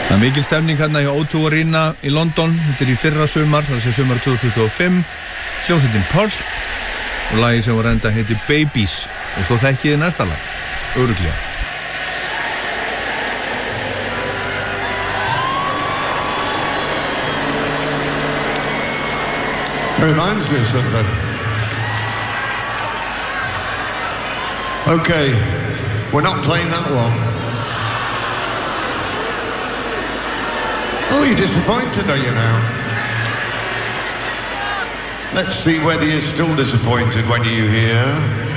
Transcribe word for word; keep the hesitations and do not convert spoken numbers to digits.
Það er mikil stemning hérna hjá O two Arena í London. Þetta er í fyrra sumar, það sé sumar tvö þúsund tuttugu og fimm. Hljómsveitin Pulp og lagið sem var enda heiti Babies. Og svo þekkið þið næsta lag, örugglega. Reminds me of something. Okay, we're not playing that long. Oh, you're disappointed, are you now? Let's see whether you're still disappointed when you hear